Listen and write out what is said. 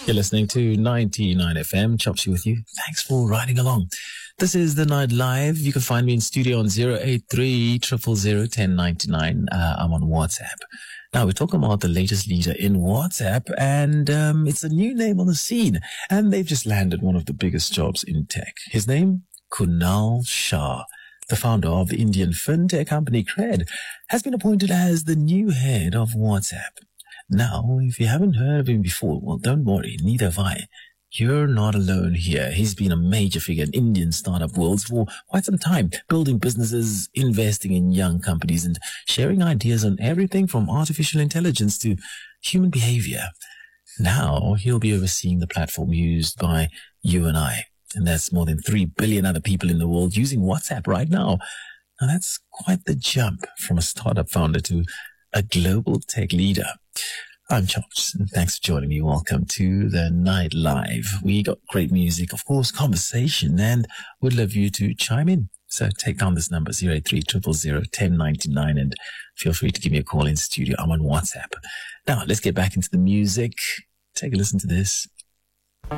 You're listening to 99 FM, Chopsy with you. Thanks for riding along. This is The Night Live. You can find me in studio on 083 000 1099. I'm on WhatsApp. Now, we're talking about the latest leader in WhatsApp, and it's a new name on the scene, and they've just landed one of the biggest jobs in tech. His name, Kunal Shah, the founder of the Indian fintech company Cred, has been appointed as the new head of WhatsApp. Now, if you haven't heard of him before, well, don't worry, neither have I. You're not alone here. He's been a major figure in Indian startup worlds for quite some time, building businesses, investing in young companies, and sharing ideas on everything from artificial intelligence to human behavior. Now, he'll be overseeing the platform used by you and I. And that's more than 3 billion other people in the world using WhatsApp right now. Now, that's quite the jump from a startup founder to a global tech leader. I'm Chops, and thanks for joining me. Welcome to The Night Live. We got great music, of course, conversation, and would love you to chime in. So take down this number, 083 000 1099, and feel free to give me a call in studio. I'm on WhatsApp. Now, let's get back into the music. Take a listen to this.